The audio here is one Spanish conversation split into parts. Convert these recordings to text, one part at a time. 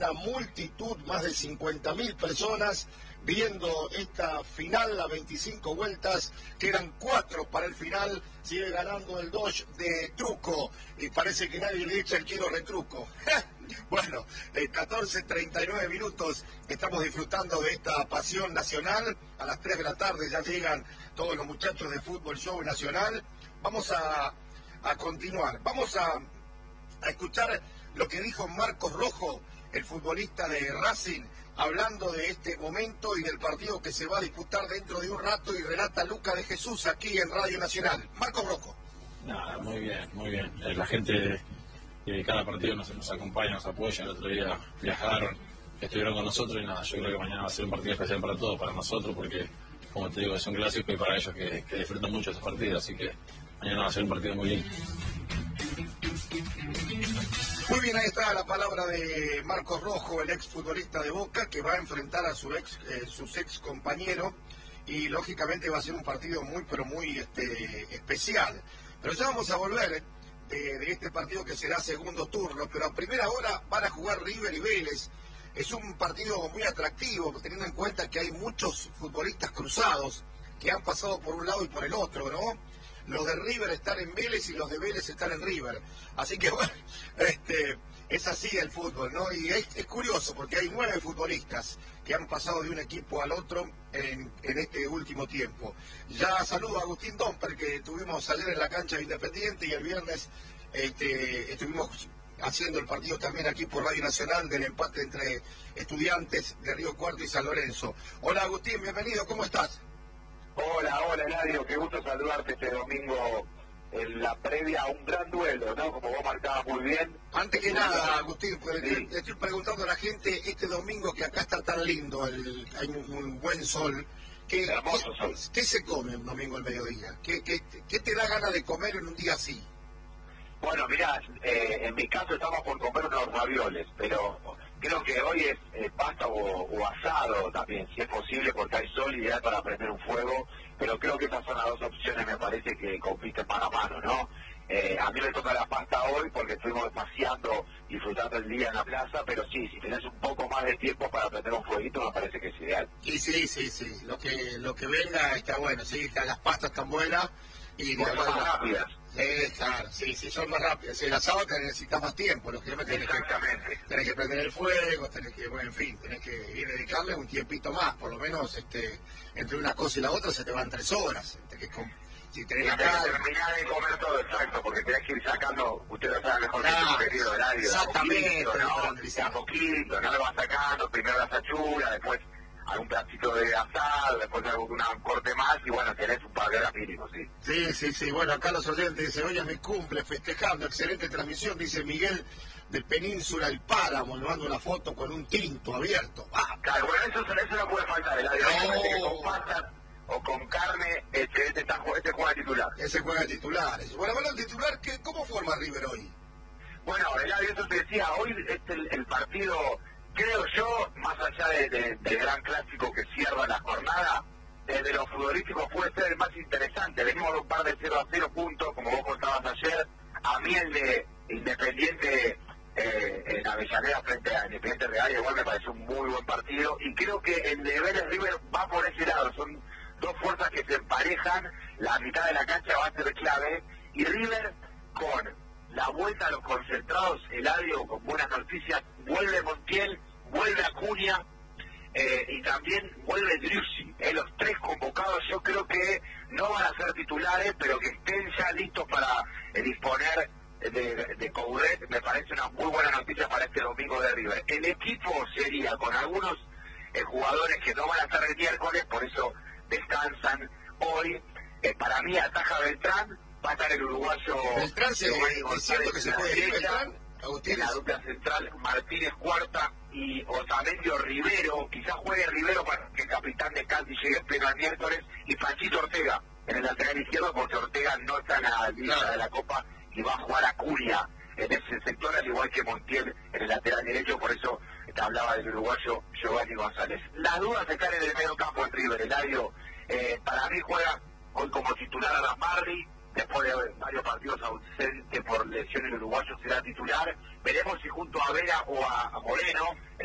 una multitud, más de 50.000 personas viendo esta final a 25 vueltas, quedan 4 para el final, sigue ganando el Dodge de Truco y parece que nadie le echa el quiero retruco. Bueno, 14:39 minutos, estamos disfrutando de esta pasión nacional. A las 3 de la tarde ya llegan todos los muchachos de Fútbol Show Nacional. Vamos a continuar, vamos a escuchar lo que dijo Marcos Rojo, el futbolista de Racing, hablando de este momento y del partido que se va a disputar dentro de un rato, y relata Luca de Jesús aquí en Radio Nacional. Marcos Rojo. Nada, muy bien, muy bien. La gente cada partido nos acompaña, nos apoya. El otro día viajaron, estuvieron con nosotros y nada, yo creo que mañana va a ser un partido especial para todos, para nosotros, porque como te digo, es un clásico y para ellos que disfrutan mucho esos partidos, así que mañana va a ser un partido muy lindo. Muy bien, ahí está la palabra de Marcos Rojo, el ex futbolista de Boca, que va a enfrentar a sus ex compañeros, y lógicamente va a ser un partido muy, pero muy especial. Pero ya vamos a volver de este partido que será segundo turno, pero a primera hora van a jugar River y Vélez. Es un partido muy atractivo, teniendo en cuenta que hay muchos futbolistas cruzados que han pasado por un lado y por el otro, ¿no? Los de River están en Vélez y los de Vélez están en River. Así que bueno, es así el fútbol, ¿no? Y es curioso porque hay 9 futbolistas que han pasado de un equipo al otro en este último tiempo. Ya saludo a Agustín Domper, que tuvimos ayer en la cancha de Independiente, y el viernes estuvimos haciendo el partido también aquí por Radio Nacional del empate entre Estudiantes de Río Cuarto y San Lorenzo. Hola Agustín, bienvenido, ¿cómo estás? Hola Eladio, qué gusto saludarte este domingo en la previa a un gran duelo, ¿no? Como vos marcabas muy bien. Antes que nada, Agustín, le estoy preguntando a la gente, este domingo que acá está tan lindo, hay un buen sol, hermoso sol. ¿Qué se come un domingo al mediodía? ¿Qué te da ganas de comer en un día así? Bueno, mirá, en mi caso estamos por comer unos ravioles, pero creo que hoy es pasta o asado también, si es posible, porque hay sol ideal para prender un fuego, pero creo que esas son las dos opciones, me parece, que compiten mano a mano, ¿no? A mí me toca la pasta hoy porque estuvimos paseando, disfrutando el día en la plaza, pero sí, si tenés un poco más de tiempo para prender un fueguito, me parece que es ideal. Y sí, lo que venga está bueno, sí, las pastas están buenas y son más rápidas. Claro, sí, son más rápidas. El asado te necesitas más tiempo, lógicamente tenés que prender el fuego, tenés que ir a dedicarle un tiempito más, por lo menos entre una cosa y la otra se te van 3 horas. Si tenés la carne, terminar de comer todo, exacto, porque tenés que ir sacando, usted lo sabe mejor que su querido Eladio, exactamente, a poquito, ¿no? Lo vas sacando, primero las achuras, después algún pedacito de asado, después algún corte más, y bueno, tenés un par de horas mínimo, sí. Sí, bueno, acá los oyentes dicen, hoy es mi cumple, festejando, excelente transmisión, dice Miguel de Península El Páramo, le mando una foto con un tinto abierto. Claro, bueno, eso no puede faltar, Eladio, con pasta o con carne, este juega titular. Ese juega titular. Bueno, hablando de titular, ¿cómo forma River hoy? Bueno, Eladio, eso te decía, hoy es el partido, creo yo, más allá del gran clásico que cierra la jornada, de los futbolísticos puede ser el más interesante. Venimos de un par de 0-0 puntos, como vos contabas ayer. A mí el de Independiente en Avellaneda frente a Independiente Real igual me pareció un muy buen partido, y creo que el de Vélez River va por ese lado. Son dos fuerzas que se emparejan, la mitad de la cancha va a ser clave, y River con la vuelta a los concentrados, Eladio, con buenas noticias, vuelve Montiel, vuelve Acuña, y también vuelve Driussi. Los 3 convocados yo creo que no van a ser titulares, pero que estén ya listos para disponer de Coudet, me parece una muy buena noticia para este domingo de River. El equipo sería con algunos jugadores que no van a estar el miércoles, por eso descansan hoy. Para mí ataja Beltrán, va a estar el uruguayo Beltrán, es cierto que se puede ir Beltrán. En la dupla central Martínez Cuarta y Otamendio Rivero, quizás juegue Rivero para que el capitán de Candy llegue pleno el miércoles, y Panchito Ortega en el lateral izquierdo, porque Ortega no está en la lista de la Copa y va a jugar a Curia en ese sector, al igual que Montiel en el lateral derecho, por eso te hablaba del uruguayo Giovanni González. Las dudas están en el medio campo en River, Eladio. Para mí juega hoy como titular a Marley, después de varios partidos ausente por lesión, el uruguayo será titular. Veremos si junto a Vera o a Moreno,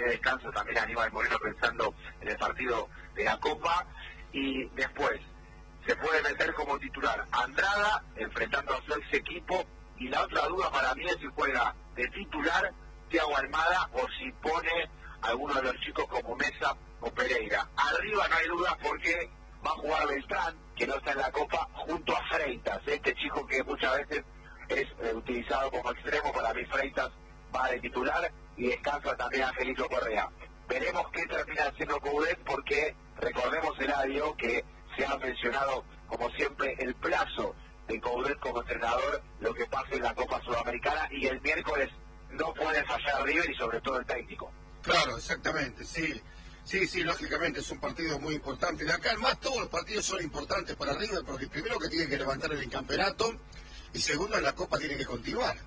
tiene descanso también Aníbal Moreno pensando en el partido de la Copa, y después se puede meter como titular Andrada enfrentando a su ex equipo, y la otra duda para mí es si juega de titular Thiago Almada o si pone a alguno de los chicos como Mesa o Pereira. Arriba no hay dudas porque va a jugar Beltrán, que no está en la Copa, junto a Freitas, este chico que muchas veces es utilizado como extremo. Para mí Freitas va de titular y descansa también Angelito Correa. Veremos qué termina haciendo Coudet, porque recordemos, Eladio, que se ha mencionado como siempre el plazo de Coudet como entrenador, lo que pase en la Copa Sudamericana, y el miércoles no puede fallar River y sobre todo el técnico. Claro, exactamente, sí. Sí, lógicamente es un partido muy importante. De acá, además, todos los partidos son importantes para River, porque primero que tiene que levantar el campeonato, y segundo, en la Copa tiene que continuar.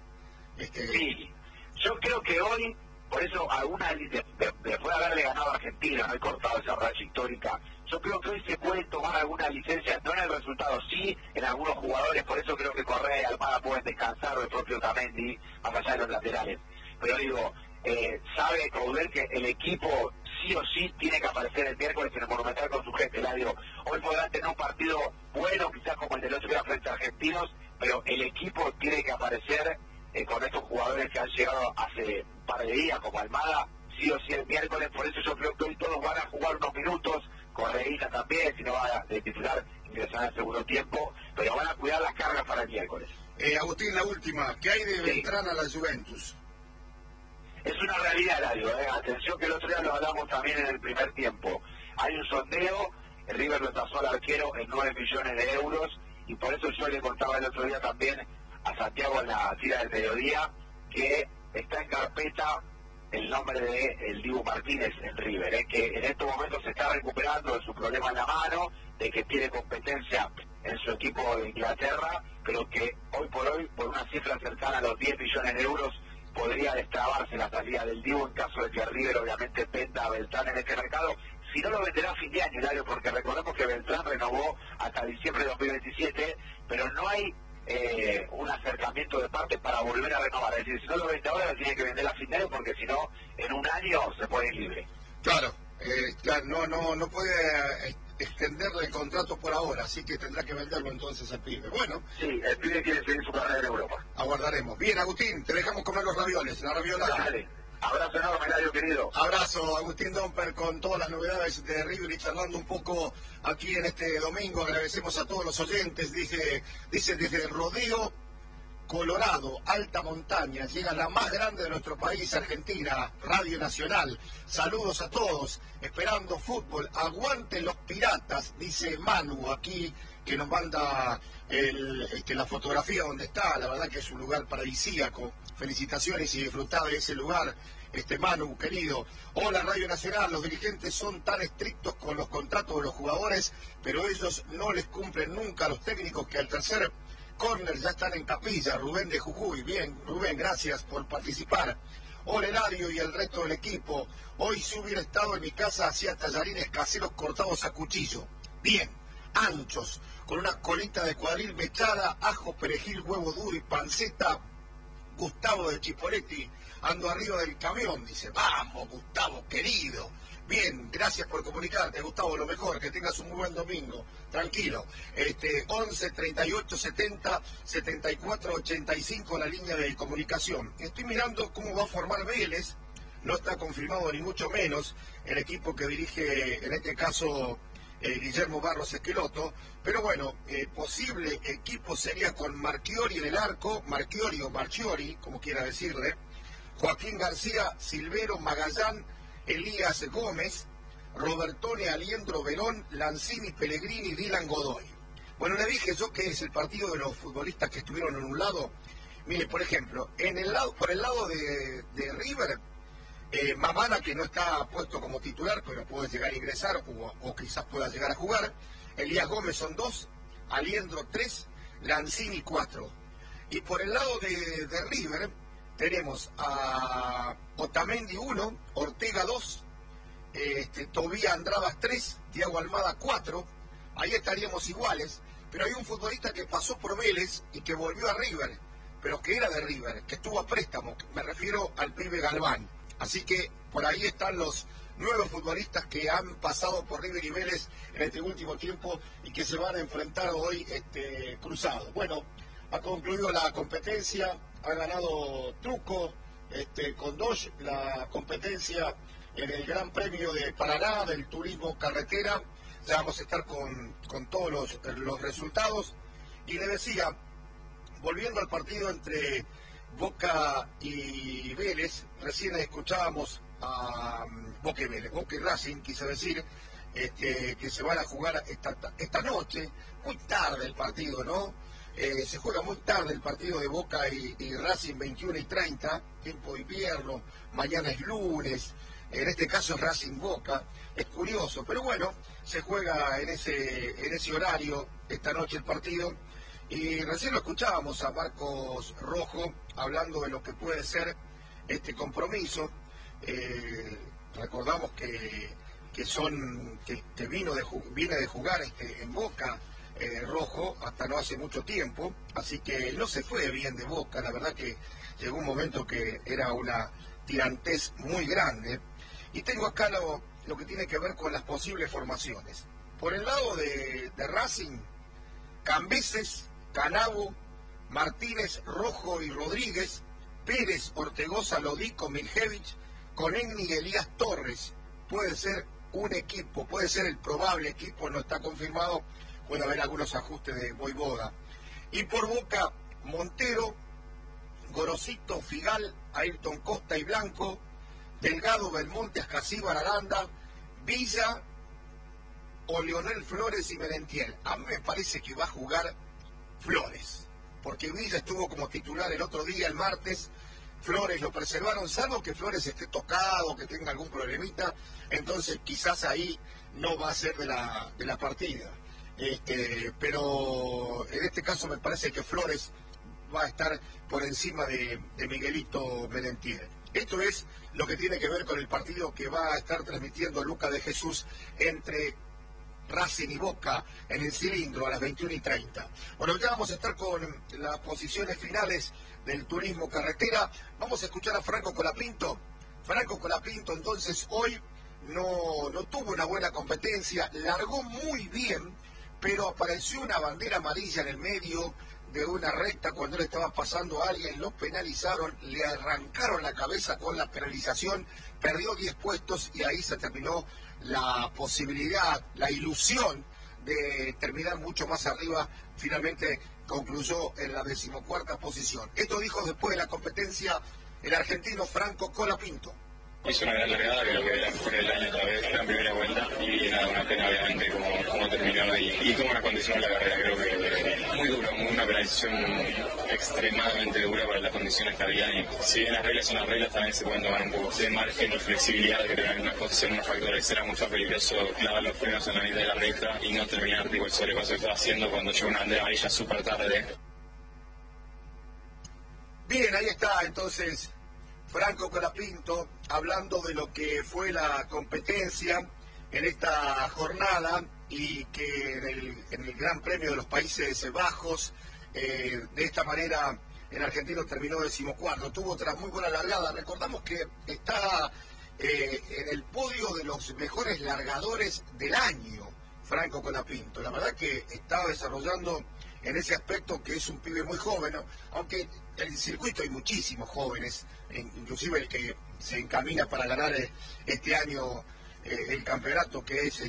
Sí, yo creo que hoy, por eso, después de haberle ganado a Argentina, no he cortado esa racha histórica, yo creo que hoy se puede tomar alguna licencia, no en el resultado, sí en algunos jugadores. Por eso creo que Correa y Almada pueden descansar, o el propio Tamendi, más allá de los laterales. Pero digo, sabe Coudet que el equipo sí o sí tiene que aparecer el miércoles en el Monumental con su gente. Digo, hoy podrán tener un partido bueno, quizás como el del otro día frente a Argentinos, pero el equipo tiene que aparecer con estos jugadores que han llegado hace un par de días, como Almada, sí o sí el miércoles. Por eso yo creo que hoy todos van a jugar unos minutos, Correíta también, si no va de titular, ingresar al segundo tiempo, pero van a cuidar las cargas para el miércoles. Agustín, la última, ¿qué hay de Beltrán a la Juventus? Es una realidad, Eladio, atención, que el otro día lo hablamos también en el primer tiempo. Hay un sondeo, el River lo tasó al arquero en 9 millones de euros, y por eso yo le contaba el otro día también a Santiago en la tira del mediodía que está en carpeta el nombre de el Dibu Martínez en River, que en estos momentos se está recuperando de su problema en la mano, de que tiene competencia en su equipo de Inglaterra, pero que hoy por una cifra cercana a los 10 millones de euros podría destrabarse la salida del Dibu en caso de que River obviamente venda a Beltrán en este mercado. Si no, lo venderá a fin de año, Hilario, porque recordemos que Beltrán renovó hasta diciembre de 2027, pero no hay un acercamiento de parte para volver a renovar. Es decir, si no lo vende ahora, lo tiene que vender a fin de año, porque si no, en un año se puede ir libre. Claro, no puede extenderle el contrato por ahora, así que tendrá que venderlo entonces al pibe. Bueno. Sí, el pibe quiere seguir su carrera en Europa. Aguardaremos. Bien, Agustín, te dejamos comer los ravioles, la raviolada. Dale. Abrazo enorme, Eladio, querido. Abrazo, Agustín Domper, con todas las novedades de River y charlando un poco aquí en este domingo. Agradecemos a todos los oyentes. Dice desde Rodeo, Colorado, alta montaña, llega la más grande de nuestro país, Argentina, Radio Nacional. Saludos a todos, esperando fútbol. Aguante los piratas, dice Manu aquí, que nos manda la fotografía donde está. La verdad que es un lugar paradisíaco. Felicitaciones y disfrutad de ese lugar, Manu, querido. Hola, Radio Nacional, los dirigentes son tan estrictos con los contratos de los jugadores, pero ellos no les cumplen nunca a los técnicos, que al tercer córner ya están en capilla. Rubén de Jujuy. Bien, Rubén, gracias por participar. Hola, Eladio y el resto del equipo. Hoy si hubiera estado en mi casa hacía tallarines caseros cortados a cuchillo. Bien, anchos, con una colita de cuadril mechada, ajo, perejil, huevo duro y panceta. Gustavo de Chipoletti, ando arriba del camión, dice. Vamos, Gustavo, querido. Bien, gracias por comunicarte, Gustavo, lo mejor, que tengas un muy buen domingo. Tranquilo. 11 38 70 74 85, la línea de comunicación. Estoy mirando cómo va a formar Vélez. No está confirmado ni mucho menos el equipo que dirige, en este caso, Guillermo Barros Esqueloto, pero bueno, posible equipo sería con Marchiori en el arco, Marchiori o Marchiori, como quiera decirle, Joaquín García, Silvero, Magallán, Elías Gómez, Robertone, Aliendro, Verón, Lanzini, Pellegrini, Dylan Godoy. Bueno, le dije yo que es el partido de los futbolistas que estuvieron en un lado. Mire, por ejemplo, por el lado de River, Mamana, que no está puesto como titular, pero puede llegar a ingresar o quizás pueda llegar a jugar. Elías Gómez son 2, Aliendro 3, Lanzini 4. Y por el lado de River tenemos a Otamendi 1, Ortega 2, Tobía Andradas 3, Thiago Almada 4. Ahí estaríamos iguales, pero hay un futbolista que pasó por Vélez y que volvió a River, pero que era de River, que estuvo a préstamo. Me refiero al pibe Galván. Así que Por ahí están los nuevos futbolistas que han pasado por River y Vélez en este último tiempo y que se van a enfrentar hoy cruzados. Bueno, ha concluido la competencia, ha ganado Truco con Dodge la competencia en el Gran Premio de Paraná del Turismo Carretera. Ya vamos a estar con todos los resultados. Y le decía, volviendo al partido entre Boca y Vélez, recién escuchábamos a Boca y Vélez, Boca y Racing, quise decir, que se van a jugar esta noche, muy tarde el partido, ¿no? Se juega muy tarde el partido de Boca y Racing, 21:30, tiempo de invierno, mañana es lunes, en este caso es Racing Boca, es curioso, pero bueno, se juega en ese horario esta noche el partido. Y recién lo escuchábamos a Marcos Rojo hablando de lo que puede ser este compromiso. Recordamos que viene de jugar en Boca Rojo hasta no hace mucho tiempo, así que no se fue bien de Boca. La verdad que llegó un momento que era una tirantez muy grande. Y tengo acá lo que tiene que ver con las posibles formaciones. Por el lado de Racing, Cambeses, Canavo, Martínez, Rojo y Rodríguez, Pérez, Ortegoza, Lodico, Miljevich, Conegni y Elías Torres. Puede ser un equipo, puede ser el probable equipo, no está confirmado, puede haber algunos ajustes de Voivoda. Y por Boca, Montero, Gorosito, Figal, Ayrton Costa y Blanco, Delgado, Belmonte, Ascasíbar, Aranda, Villa o Leonel Flores y Merentiel. A mí me parece que va a jugar Flores, porque Villa estuvo como titular el otro día, el martes. Flores lo preservaron, salvo que Flores esté tocado, que tenga algún problemita, entonces quizás ahí no va a ser de la partida. Pero en este caso me parece que Flores va a estar por encima de Miguelito Merentiel. Esto es lo que tiene que ver con el partido que va a estar transmitiendo Luca de Jesús entre Racing y Boca en el Cilindro a las 21:30. Bueno, ya vamos a estar con las posiciones finales del Turismo Carretera. Vamos a escuchar a Franco Colapinto. Franco Colapinto entonces hoy no tuvo una buena competencia, largó muy bien, pero apareció una bandera amarilla en el medio de una recta cuando él estaba pasando a alguien, lo penalizaron, le arrancaron la cabeza con la penalización, perdió 10 puestos y ahí se terminó la posibilidad, la ilusión de terminar mucho más arriba. Finalmente concluyó en la 14ª posición. Esto dijo después de la competencia el argentino Franco Colapinto. Hizo una gran largada, creo que era mejor el año otra vez, la primera vuelta, y nada, una pena obviamente cómo terminó y cómo nos condicionó la carrera. Creo que muy duro, una penalización extremadamente dura para las condiciones que había, y si bien las reglas son las reglas, también se pueden tomar un poco de margen y flexibilidad, que en algunas cosas son unos factores. Era mucho peligroso clavar los frenos en la mitad de la recta y no terminar el sobrepaso que estaba haciendo cuando llegó una bandera amarilla súper tarde. Bien, ahí está entonces Franco Colapinto hablando de lo que fue la competencia en esta jornada y que en el Gran Premio de los Países Bajos, de esta manera el argentino terminó 14º, tuvo otra muy buena largada. Recordamos que está en el podio de los mejores largadores del año, Franco Colapinto. La verdad que estaba desarrollando en ese aspecto, que es un pibe muy joven, ¿no? Aunque en el circuito hay muchísimos jóvenes, inclusive el que se encamina para ganar este año el campeonato, que es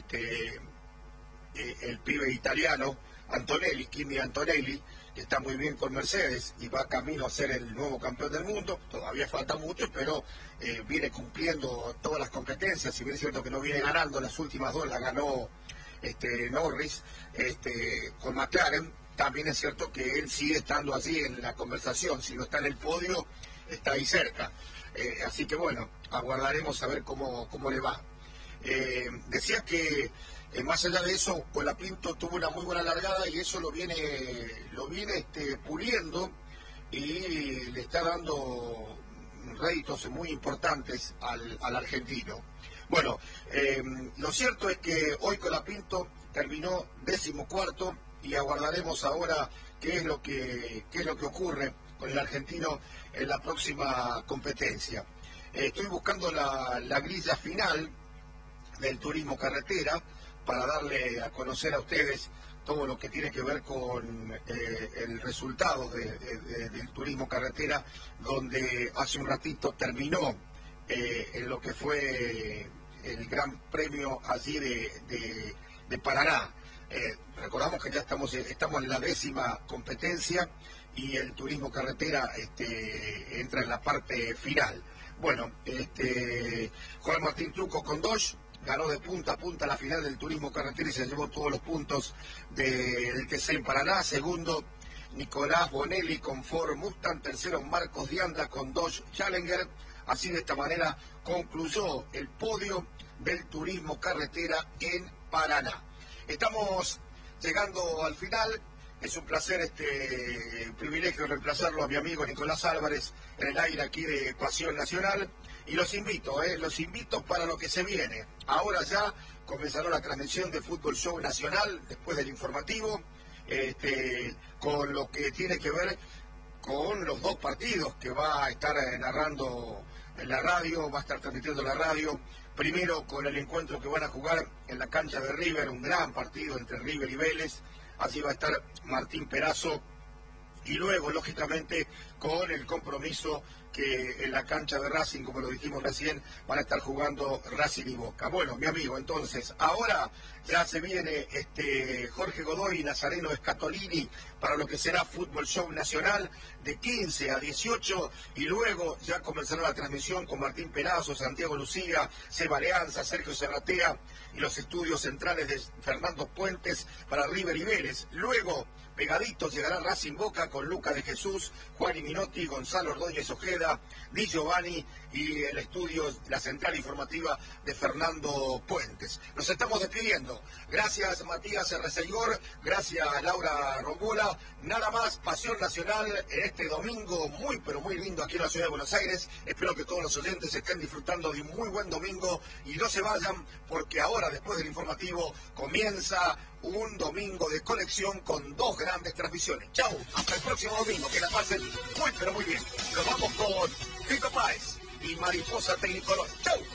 el pibe italiano Antonelli, Kimi Antonelli, que está muy bien con Mercedes y va camino a ser el nuevo campeón del mundo. Todavía falta mucho, pero viene cumpliendo todas las competencias. Si bien es cierto que no viene ganando, las últimas dos las ganó Norris con McLaren. También es cierto que él sigue estando allí en la conversación, si no está en el podio, está ahí cerca. Así que bueno, aguardaremos a ver cómo le va. Decía que más allá de eso, Colapinto tuvo una muy buena largada y eso lo viene puliendo y le está dando réditos muy importantes al argentino. Bueno, lo cierto es que hoy Colapinto terminó 14º y aguardaremos ahora qué es lo que ocurre con el argentino en la próxima competencia. Estoy buscando la grilla final del turismo carretera para darle a conocer a ustedes todo lo que tiene que ver con el resultado del turismo carretera, donde hace un ratito terminó en lo que fue el Gran Premio allí de Paraná. Recordamos que ya estamos en la 10ª competencia y el turismo carretera entra en la parte final. Bueno, Juan Martín Truco con Dodge ganó de punta a punta la final del turismo carretera y se llevó todos los puntos del TC en Paraná. Segundo, Nicolás Bonelli con Ford Mustang. Tercero, Marcos Dianda con Dodge Challenger. Así, de esta manera concluyó el podio del turismo carretera en Paraná. Estamos llegando al final. Es un placer, un privilegio reemplazarlo a mi amigo Nicolás Álvarez en el aire aquí de Pasión Nacional. Y los invito para lo que se viene. Ahora ya comenzará la transmisión de Fútbol Show Nacional después del informativo, con lo que tiene que ver con los 2 partidos que va a estar narrando en la radio, va a estar transmitiendo la radio. Primero con el encuentro que van a jugar en la cancha de River, un gran partido entre River y Vélez. Allí va a estar Martín Perazo. Y luego, lógicamente, con el compromiso que en la cancha de Racing, como lo dijimos recién, van a estar jugando Racing y Boca. Bueno, mi amigo, entonces, ahora ya se viene Jorge Godoy y Nazareno Scatolini para lo que será Fútbol Show Nacional de 15 a 18, y luego ya comenzará la transmisión con Martín Perazo, Santiago Lucía, Seba Leanza, Sergio Serratea y los estudios centrales de Fernando Puentes para River y Vélez. Luego, pegaditos, llegará Racing Boca con Luca de Jesús, Juan y Minotti, Gonzalo Ordóñez Ojeda, Di Giovanni y el estudio, la central informativa de Fernando Puentes. Nos estamos despidiendo. Gracias Matías Receigor, gracias Laura Rombola. Nada más, Pasión Nacional en este domingo muy pero muy lindo aquí en la ciudad de Buenos Aires. Espero que todos los oyentes estén disfrutando de un muy buen domingo y no se vayan, porque ahora, después del informativo, comienza un domingo de conexión con 2 grandes transmisiones. Chau, hasta el próximo domingo, que la pasen muy pero muy bien. Nos vamos con Fito Páez y Mariposa Tecnicolor. Chau.